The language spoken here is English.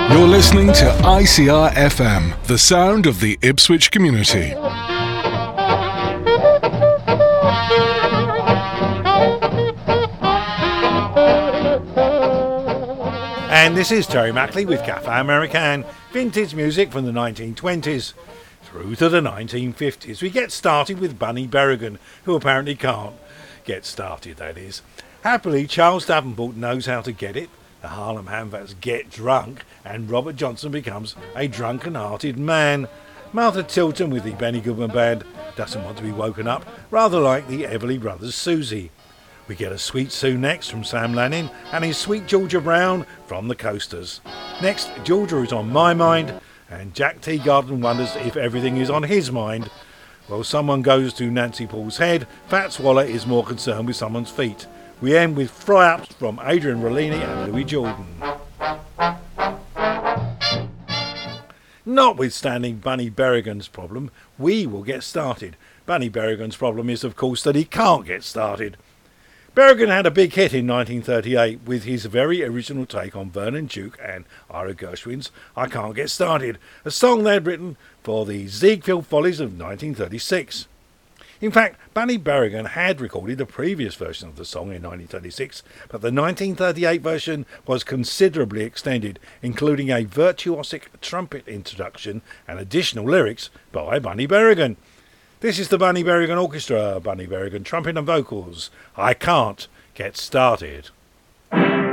You're listening to ICR FM, the sound of the Ipswich community. And this is Terry Mackley with Cafe American, vintage music from the 1920s through to the 1950s. We get started with Bunny Berrigan, who apparently can't get started, that is. Happily, Charles Davenport knows how to get it. The Harlem Handbats get drunk, and Robert Johnson becomes a drunken-hearted man. Martha Tilton with the Benny Goodman Band doesn't want to be woken up, rather like the Everly Brothers' Susie. We get a Sweet Sue next from Sam Lanning and his Sweet Georgia Brown from the Coasters. Next, Georgia is on my mind, and Jack Teagarden wonders if everything is on his mind. Well, someone goes to Nancy Paul's head, Fats Waller is more concerned with someone's feet. We end with Fry-Ups from Adrian Rollini and Louis Jordan. Notwithstanding Bunny Berrigan's problem, we will get started. Bunny Berrigan's problem is, of course, that he can't get started. Berrigan had a big hit in 1938 with his very original take on Vernon Duke and Ira Gershwin's I Can't Get Started, a song they had written for the Ziegfeld Follies of 1936. In fact, Bunny Berrigan had recorded a previous version of the song in 1936, but the 1938 version was considerably extended, including a virtuosic trumpet introduction and additional lyrics by Bunny Berrigan. This is the Bunny Berrigan Orchestra, Bunny Berrigan trumpet and vocals. I Can't Get Started.